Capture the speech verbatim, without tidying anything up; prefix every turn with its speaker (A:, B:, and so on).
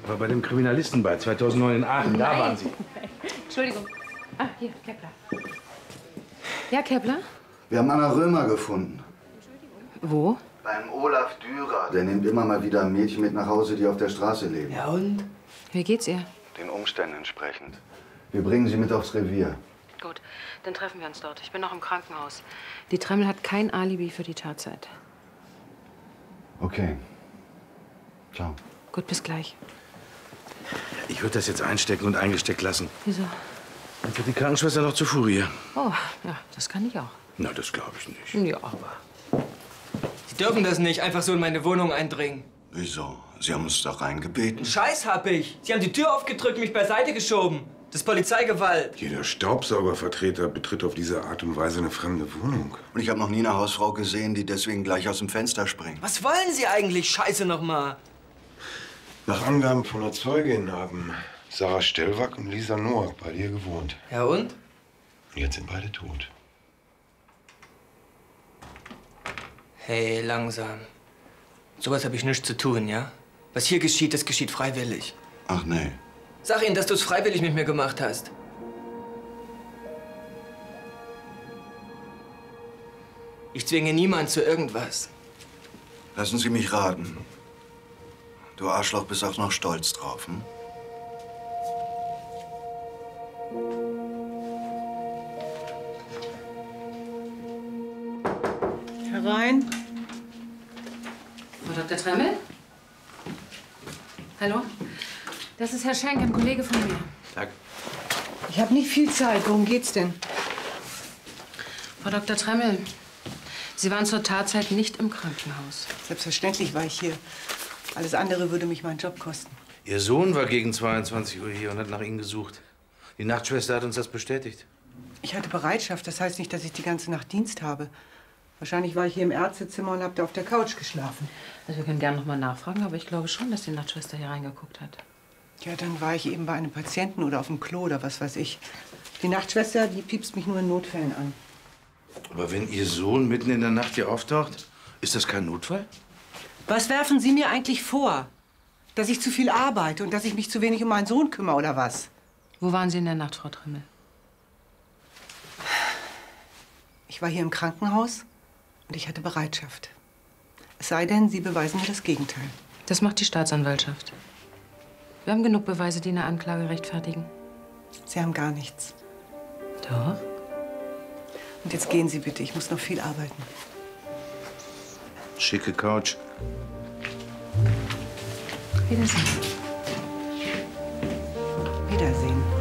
A: Aber bei dem Kriminalisten bei zweitausendneun in Aachen,
B: Nein.
A: da waren Sie.
B: Entschuldigung. Ah, hier, Kepler. Ja, Kepler?
C: Wir haben Anna Römer gefunden.
B: Wo?
C: Beim Olaf Dürer. Der nimmt immer mal wieder Mädchen mit nach Hause, die auf der Straße leben.
B: Ja und? Wie geht's ihr?
C: Den Umständen entsprechend. Wir bringen sie mit aufs Revier.
B: Gut, dann treffen wir uns dort. Ich bin noch im Krankenhaus. Die Tremmel hat kein Alibi für die Tatzeit.
C: Okay. Ciao.
B: Gut, bis gleich.
A: Ich würde das jetzt einstecken und eingesteckt lassen.
B: Wieso?
A: Dann wird die Krankenschwester noch zur Furie.
B: Oh, ja, das kann ich auch.
A: Na, das glaube ich nicht.
B: Ja, aber...
D: Sie dürfen das nicht einfach so in meine Wohnung eindringen.
C: Wieso? Sie haben uns doch reingebeten.
D: Scheiß hab ich. Sie haben die Tür aufgedrückt, mich beiseite geschoben. Das ist Polizeigewalt.
E: Jeder Staubsaugervertreter betritt auf diese Art und Weise eine fremde Wohnung.
C: Und ich habe noch nie eine Hausfrau gesehen, die deswegen gleich aus dem Fenster springt.
D: Was wollen Sie eigentlich? Scheiße noch mal.
E: Nach Angaben von der Zeugin haben Sarah Stellwack und Lisa Noack bei dir gewohnt.
D: Ja und?
E: Und jetzt sind beide tot.
D: Hey, langsam. Sowas habe ich nichts zu tun, ja? Was hier geschieht, das geschieht freiwillig.
C: Ach nee.
D: Sag ihnen, dass du es freiwillig mit mir gemacht hast. Ich zwinge niemand zu irgendwas.
C: Lassen Sie mich raten. Du Arschloch bist auch noch stolz drauf, hm?
F: Herein.
B: Frau Doktor Tremmel? Hallo? Das ist Herr Schenk, ein Kollege von mir.
A: Tag.
F: Ich habe nicht viel Zeit. Worum geht's denn?
B: Frau Doktor Tremmel, Sie waren zur Tatzeit nicht im Krankenhaus.
F: Selbstverständlich war ich hier. Alles andere würde mich meinen Job kosten.
A: Ihr Sohn war gegen zweiundzwanzig Uhr hier und hat nach Ihnen gesucht. Die Nachtschwester hat uns das bestätigt.
F: Ich hatte Bereitschaft. Das heißt nicht, dass ich die ganze Nacht Dienst habe. Wahrscheinlich war ich hier im Ärztezimmer und habe da auf der Couch geschlafen.
B: Also wir können gerne noch mal nachfragen, aber ich glaube schon, dass die Nachtschwester hier reingeguckt hat.
F: Ja, dann war ich eben bei einem Patienten oder auf dem Klo oder was weiß ich. Die Nachtschwester, die piepst mich nur in Notfällen an.
A: Aber wenn Ihr Sohn mitten in der Nacht hier auftaucht, ist das kein Notfall?
F: Was werfen Sie mir eigentlich vor? Dass ich zu viel arbeite und dass ich mich zu wenig um meinen Sohn kümmere oder was?
B: Wo waren Sie in der Nacht, Frau Tremmel?
F: Ich war hier im Krankenhaus und ich hatte Bereitschaft. Es sei denn, Sie beweisen mir das Gegenteil.
B: Das macht die Staatsanwaltschaft. Wir haben genug Beweise, die eine Anklage rechtfertigen.
F: Sie haben gar nichts.
B: Doch.
F: Und jetzt gehen Sie bitte, ich muss noch viel arbeiten.
A: Schicke Couch.
B: Wiedersehen.
F: Wiedersehen.